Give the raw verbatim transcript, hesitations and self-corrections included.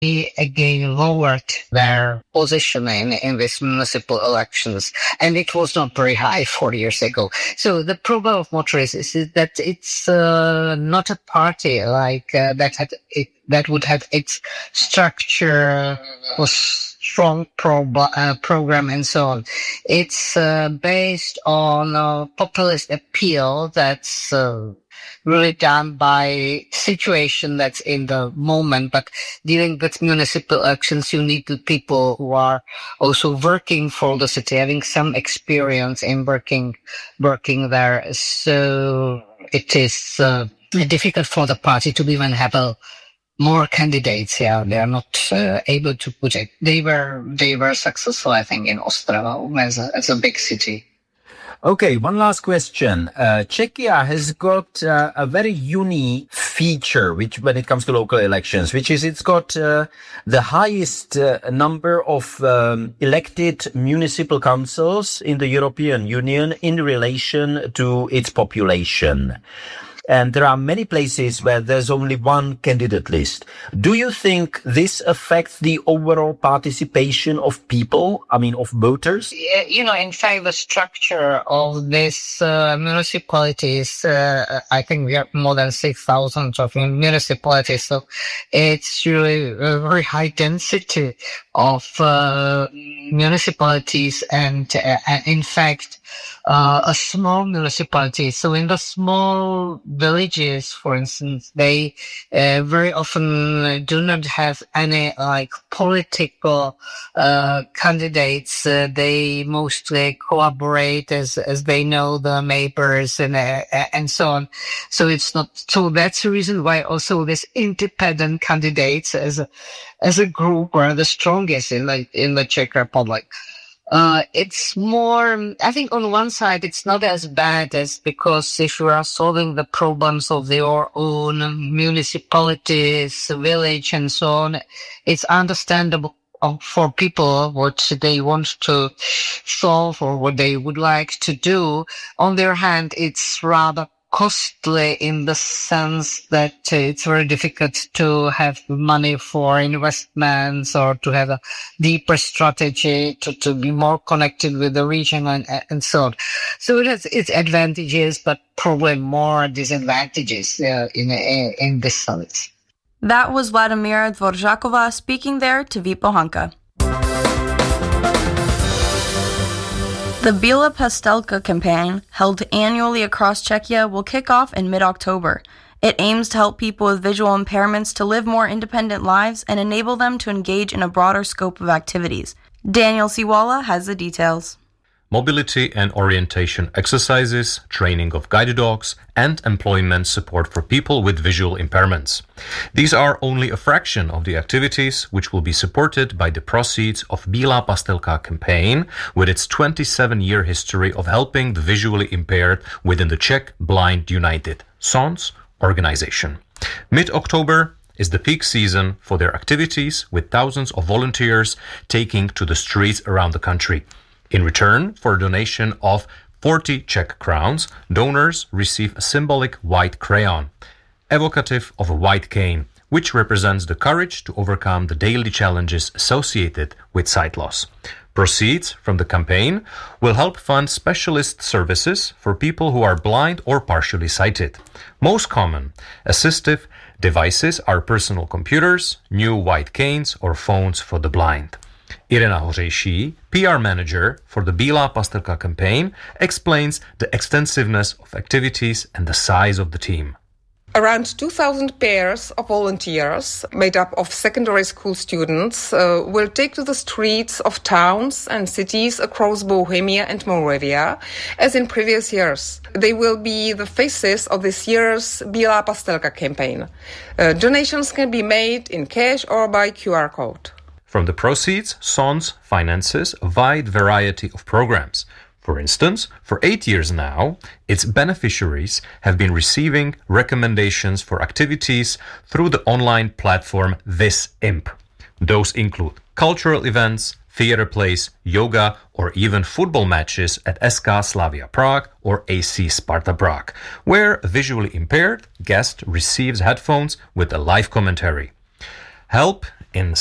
again lowered their position in, in these municipal elections, and it was not very high four years ago. So the problem of Motoris is that it's uh, not a party like uh, that had it, that would have its structure, was strong pro uh, program and so on. It's uh, based on a populist appeal that's uh, really done by situation that's in the moment. But dealing with municipal elections, you need the people who are also working for the city, having some experience in working, working there. So it is uh, difficult for the party to even have a more candidates. Yeah, they are not uh, able to put it. They were they were successful, I think, in Ostrava as a, as a big city. Okay, one last question. Uh, Czechia has got uh, a very unique feature which, when it comes to local elections, which is it's got uh, the highest uh, number of um, elected municipal councils in the European Union in relation to its population. And there are many places where there's only one candidate list. Do you think this affects the overall participation of people, I mean, of voters? Yeah, you know, in fact, the structure of these uh, municipalities, uh, I think we have more than six thousand of municipalities. So it's really a very high density of uh, municipalities and, uh, in fact, Uh, a small municipality. So in the small villages, for instance, they uh, very often do not have any like political uh, candidates. Uh, they mostly collaborate as as they know the neighbors and uh, and so on. So it's not. So that's the reason why also this independent candidates as a as a group are the strongest in the in the Czech Republic. Uh, it's more, I think on one side, it's not as bad as because if you are solving the problems of your own municipalities, village and so on, it's understandable for people what they want to solve or what they would like to do. On the other hand, it's rather costly in the sense that it's very difficult to have money for investments or to have a deeper strategy to, to be more connected with the region and, and so on. So it has its advantages, but probably more disadvantages uh, in, in, in this sense. That was Vladimira Dvoržáková speaking there to Vít Hanka. The Bílá pastelka campaign, held annually across Czechia, will kick off in mid-October. It aims to help people with visual impairments to live more independent lives and enable them to engage in a broader scope of activities. Daniel Siwala has the details. Mobility and orientation exercises, training of guide dogs, and employment support for people with visual impairments. These are only a fraction of the activities which will be supported by the proceeds of Bílá pastelka campaign, with its twenty-seven-year history of helping the visually impaired within the Czech Blind United (S O N S) organization. Mid-October is the peak season for their activities, with thousands of volunteers taking to the streets around the country. In return for a donation of forty Czech crowns, donors receive a symbolic white crayon, evocative of a white cane, which represents the courage to overcome the daily challenges associated with sight loss. Proceeds from the campaign will help fund specialist services for people who are blind or partially sighted. Most common assistive devices are personal computers, new white canes, or phones for the blind. Irena Hořejší, P R manager for the Bílá pastelka campaign, explains the extensiveness of activities and the size of the team. Around two thousand pairs of volunteers, made up of secondary school students, uh, will take to the streets of towns and cities across Bohemia and Moravia, as in previous years. They will be the faces of this year's Bílá pastelka campaign. Uh, donations can be made in cash or by Q R code. From the proceeds, S O N S finances a wide variety of programs. For instance, for eight years now, its beneficiaries have been receiving recommendations for activities through the online platform VisImp. Those include cultural events, theater plays, yoga, or even football matches at S K Slavia Prague or A C Sparta Prague, where a visually impaired guest receives headphones with a live commentary. Help in